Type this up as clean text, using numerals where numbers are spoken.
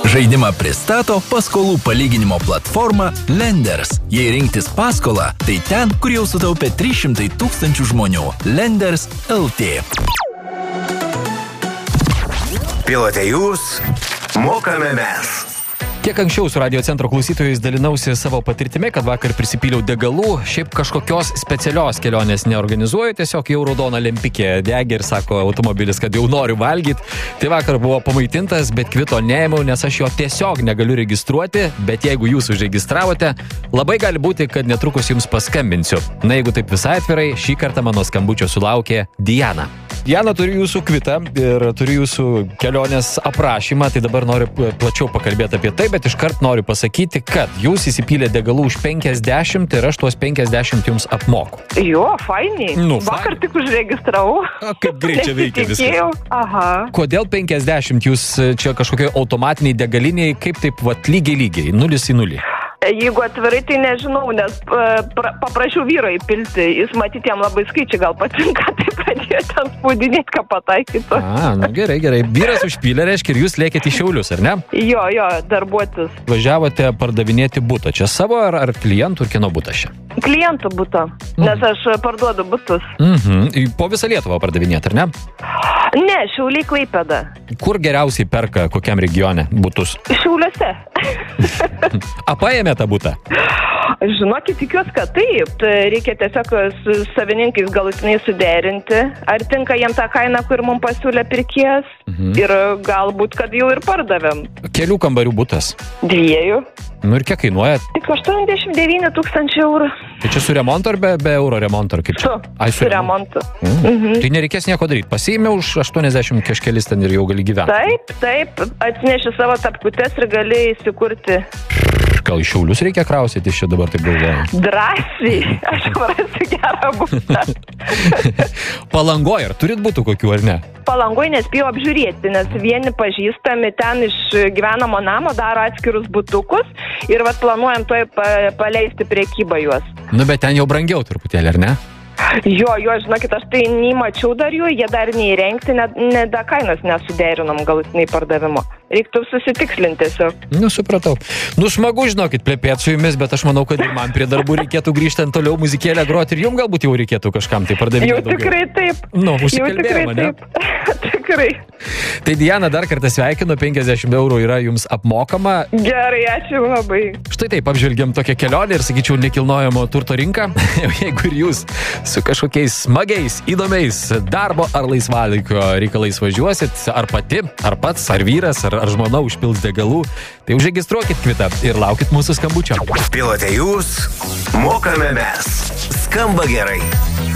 Žaidimą pristato paskolų palyginimo platforma Lenders. Jei rinktis paskolą, tai ten, kur jau sutaupė 300 000 žmonių. Lenders LT. Pilote jūs, mokame mes. Kiek anksčiau su Radio Centro klausytojais dalinausi savo patirtimi, kad vakar prisipyliau degalų, šiaip kažkokios specialios kelionės neorganizuoju, tiesiog jau raudona lempikė degė ir sako automobilis, kad jau noriu valgyti. Tai vakar buvo pamaitintas, bet kvito neėmiau, nes aš jo tiesiog negaliu registruoti, bet jeigu jūs užregistravote, labai gali būti, kad netrukus jums paskambinsiu. Na, jeigu taip visai atvirai, šį kartą mano skambučio sulaukė Diana. Diana, turiu jūsų kvitą ir turiu jūsų kelionės aprašymą, tai dabar noriu plačiau pakalbėti apie tai, bet iškart noriu pasakyti, kad jūs įsipylė degalų už 50 ir aš tuos 50 jums apmoku. Jo, fainiai. Vakar tik užregistravau. Kaip greit čia veikia viskas. Aha. Kodėl 50? Jūs čia kažkokie automatiniai degaliniai, kaip taip vat lygiai, 0 į 0? Jeigu atvirai, tai nežinau, nes paprašiau vyro įpilti. Jis matyti jam labai skaičiai gal patinka, tai pradėjo ten spaudinėti, ką pataikytų. Gerai. Vyras užpylė, reiškia, ir jūs lėkėte į Šiaulius, ar ne? Jo, darbuotis. Važiavote pardavinėti butą. Čia savo ar klientų ir kieno butą čia? Klientų butą, nes aš parduodu butus. Po visą Lietuvą pardavinėti, ar ne? Ne, Šiauliai, Klaipėda. Kur geriausiai perka, kokiam regione butus? Šiauliuose. Paėmė tą butą? Žinokit, tikiuosi, kad taip. Reikia tiesiog su savininkais galutinai suderinti. Ar tinka jiem tą kainą, kur mums pasiūlė pirkėjas? Ir galbūt, kad jau ir pardavėm. Kelių kambarių butas? 2. Ir kiek kainuoja? Tik 89 000 eurų. Tai čia su remontu ar be euro remonto? Ar kaip čia? Su remontu. Tai nereikės nieko daryti. Pasiėmė už 80 kažkelis ten ir jau gali gyventi. Taip. Atsineši savo tapkutes ir gali įsikurti. Gal iš Šiaulius reikia krausyti, iš čia dabar taip galvoju. Drąsiai, aš varasiu gerą būtą. Palangoj, ar turit būtų kokių, ar ne? Palangoj nespėjau apžiūrėti, nes vieni pažįstami ten iš gyvenamo namo daro atskirus butukus ir planuojam toj paleisti prekybą juos. Bet ten jau brangiau truputėlį, ar ne? Jo, žinokit, aš tai neįmačiau dar jų, jie dar neįrengti, net kainos nesuderinom galutinai pardavimo. Reiktų susitikslinti tiesiog. Supratau. Smagu, žinokit, plepėt su jumis, bet aš manau, kad ir man prie darbų reikėtų grįžti ant toliau muzikėlę groti ir jums galbūt jau reikėtų kažkam tai pardavinėti daugiau. Jau tikrai taip. Užsikalbėjome, ne? Tikrai. Tai Diana, dar kartą sveikinu, 50 eurų yra jums apmokama. Gerai, ačiū labai. Štai taip, apžvelgiam tokią kelionę ir, sakyčiau, nekilnojamo turto rinką. Jeigu ir jūs su kažkokiais smagiais, įdomiais darbo ar laisvalaikio reikalais važiuosit, ar pati, ar pats, ar vyras, ar žmona užpils degalų, tai užregistruokit kvitą ir laukit mūsų skambučio. Pilote jūs, mokame mes. Skamba gerai.